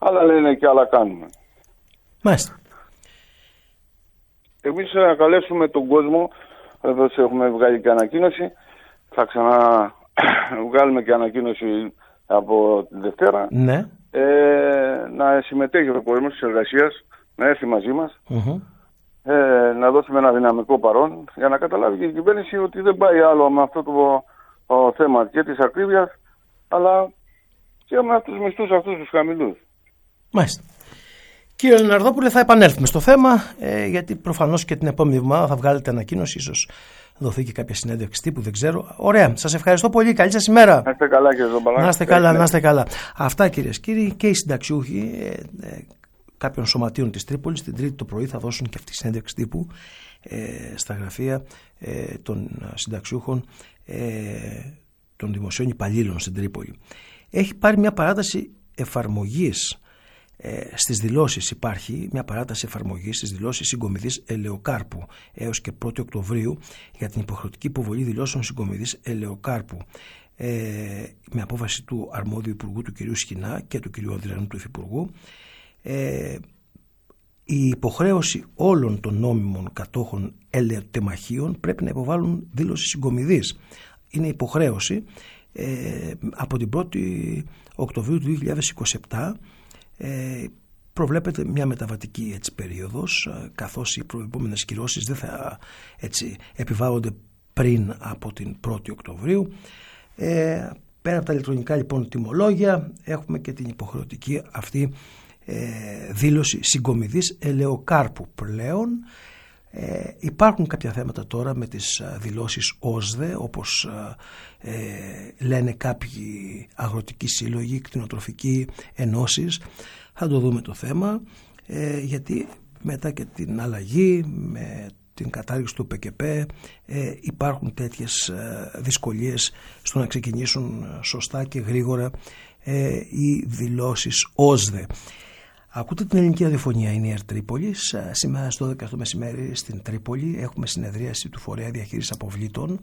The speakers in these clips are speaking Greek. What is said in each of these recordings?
Άλλα λένε και άλλα κάνουμε. Μάλιστα. Εμείς να καλέσουμε τον κόσμο, εδώ έχουμε βγάλει και ανακοίνωση, θα ξαναβγάλουμε και ανακοίνωση από τη Δευτέρα, ναι. Να συμμετέχει ο κόσμος της εργασίας, να έρθει μαζί μας, να δώσουμε ένα δυναμικό παρόν, για να καταλάβει και η κυβέρνηση ότι δεν πάει άλλο με αυτό το θέμα και της ακρίβειας, αλλά και με τους μισθούς αυτούς τους χαμηλούς. Μάλιστα. Κύριε Λεναρδόπουλε, θα επανέλθουμε στο θέμα, γιατί προφανώς και την επόμενη εβδομάδα θα βγάλετε ανακοίνωση, ίσως δοθεί και κάποια συνέντευξη τύπου, δεν ξέρω. Ωραία, σας ευχαριστώ πολύ, καλή σας ημέρα. Να είστε καλά, κύριε Ζομπαλάκη. Να είστε καλά, να είστε καλά. Αυτά, κυρίες και κύριοι, και οι συνταξιούχοι κάποιων σωματείων της Τρίπολης την Τρίτη το πρωί θα δώσουν και αυτή συνέντευξη τύπου στα γραφεία των συνταξιούχων των δημοσίων υπαλλήλων στην Τρίπολη. Έχει πάρει μια παράταση εφαρμογής στις δηλώσεις, υπάρχει μια παράταση εφαρμογής στις δηλώσεις συγκομιδής ελαιοκάρπου έως και 1η Οκτωβρίου για την υποχρεωτική υποβολή δηλώσεων συγκομιδής ελαιοκάρπου, με απόφαση του αρμόδιου υπουργού, του κ. Σχοινά, και του κ. Ανδριανού, του υφυπουργού. Η υποχρέωση όλων των νόμιμων κατόχων ελαιοτεμαχίων πρέπει να υποβάλουν δήλωση συγκομιδής. Είναι υποχρέωση από την 1η Οκτωβρίου του 2027. Προβλέπεται μια μεταβατική περίοδος, καθώς οι προηγούμενες κυρώσεις δεν θα επιβάλλονται πριν από την 1η Οκτωβρίου. Πέρα από τα ηλεκτρονικά λοιπόν τιμολόγια, έχουμε και την υποχρεωτική αυτή δήλωση συγκομιδής ελαιοκάρπου πλέον. Υπάρχουν κάποια θέματα τώρα με τις δηλώσεις ΟΣΔΕ, όπως λένε κάποιοι αγροτικοί σύλλογοι, κτηνοτροφικοί ενώσεις. Θα το δούμε το θέμα, γιατί μετά και την αλλαγή, με την κατάργηση του ΠΚΠ, υπάρχουν τέτοιες δυσκολίες στο να ξεκινήσουν σωστά και γρήγορα οι δηλώσεις ΟΣΔΕ. Ακούτε την ελληνική ραδιοφωνία, είναι η ΕΡΤ Τρίπολης. Σήμερα στο 12 το μεσημέρι στην Τρίπολη έχουμε συνεδρίαση του Φορέα Διαχείρισης Αποβλήτων.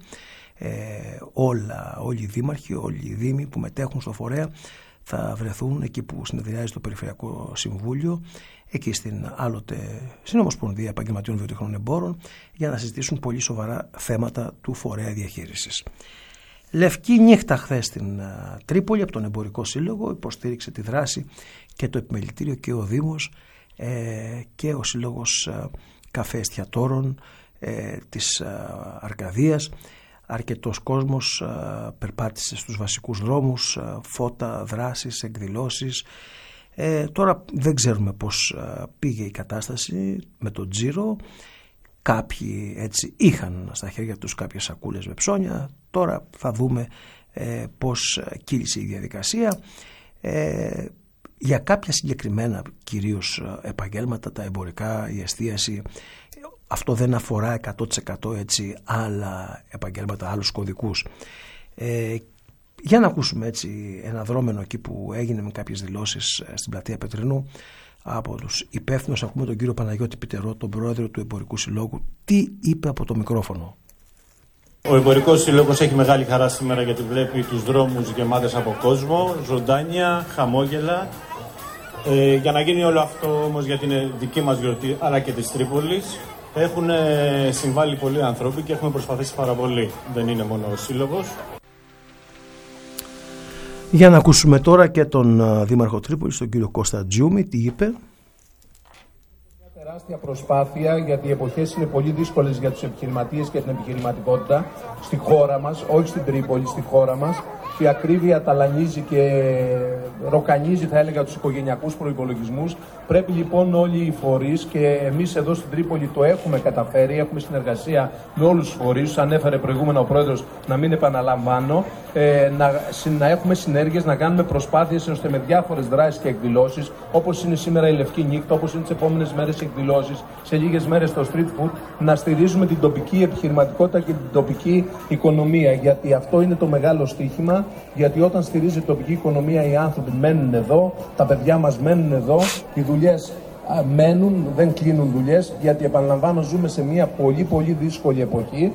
Όλοι οι δήμαρχοι, όλοι οι δήμοι που μετέχουν στο φορέα θα βρεθούν εκεί που συνεδριάζει το Περιφερειακό Συμβούλιο, εκεί στην Ομοσπονδία Επαγγελματιών Βιοτεχνών Εμπόρων, για να συζητήσουν πολύ σοβαρά θέματα του Φορέα Διαχείρισης. Λευκή νύχτα χθες στην Τρίπολη από τον Εμπορικό Σύλλογο, υποστήριξε τη δράση και το Επιμελητήριο και ο Δήμος και ο Σύλλογος Καφέ Εστιατόρων της Αρκαδίας. Αρκετός κόσμος περπάτησε στους βασικούς δρόμους, φώτα, δράσεις, εκδηλώσεις. Τώρα δεν ξέρουμε πώς πήγε η κατάσταση με τον τζίρο. Κάποιοι είχαν στα χέρια τους κάποιες σακούλες με ψώνια. Τώρα θα δούμε πώς κύλησε η διαδικασία. Για κάποια συγκεκριμένα κυρίως επαγγέλματα, τα εμπορικά, η εστίαση, αυτό δεν αφορά 100% άλλα επαγγέλματα, άλλους κωδικούς. Για να ακούσουμε ένα δρόμενο εκεί που έγινε με κάποιες δηλώσεις στην πλατεία Πετρινού από τους υπεύθυνους. Ακούμε τον κύριο Παναγιώτη Πιτερό, τον πρόεδρο του Εμπορικού Συλλόγου. Τι είπε από το μικρόφωνο? Ο Εμπορικός Σύλλογος έχει μεγάλη χαρά σήμερα, γιατί βλέπει τους δρόμους γεμάτες από κόσμο, ζωντάνια, χαμόγελα. Για να γίνει όλο αυτό όμως για την δική μας γιορτή, αλλά και της Τρίπολης, έχουν συμβάλει πολλοί άνθρωποι και έχουμε προσπαθήσει πάρα πολύ. Δεν είναι μόνο ο Σύλλογος. Για να ακούσουμε τώρα και τον Δήμαρχο Τρίπολης, τον κύριο Κώστα Τζιούμι, τι είπε. Μια τεράστια προσπάθεια, γιατί οι εποχές είναι πολύ δύσκολες για τους επιχειρηματίες και την επιχειρηματικότητα στη χώρα μας, όχι στην Τρίπολη, στη χώρα μας. Η ακρίβεια ταλανίζει και ροκανίζει, θα έλεγα, τους οικογενειακούς προϋπολογισμούς. Πρέπει λοιπόν όλοι οι φορείς, και εμείς εδώ στην Τρίπολη το έχουμε καταφέρει, έχουμε συνεργασία με όλους τους φορείς, ανέφερε προηγούμενα ο Πρόεδρος, να μην επαναλαμβάνω, να έχουμε συνέργειες, να κάνουμε προσπάθειες ώστε με διάφορες δράσεις και εκδηλώσεις, όπως είναι σήμερα η Λευκή Νύχτα, όπως είναι τις επόμενες μέρες οι εκδηλώσεις, σε λίγες μέρες το street food, να στηρίζουμε την τοπική επιχειρηματικότητα και την τοπική οικονομία, γιατί αυτό είναι το μεγάλο στοίχημα. Γιατί όταν στηρίζει η τοπική οικονομία, οι άνθρωποι μένουν εδώ, τα παιδιά μας μένουν εδώ, οι δουλειές μένουν, δεν κλείνουν δουλειές, γιατί επαναλαμβάνω ζούμε σε μια πολύ πολύ δύσκολη εποχή.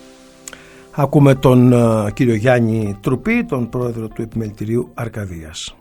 Ακούμε τον κύριο Γιάννη Τρουπή, τον πρόεδρο του Επιμελητηρίου Αρκαδίας.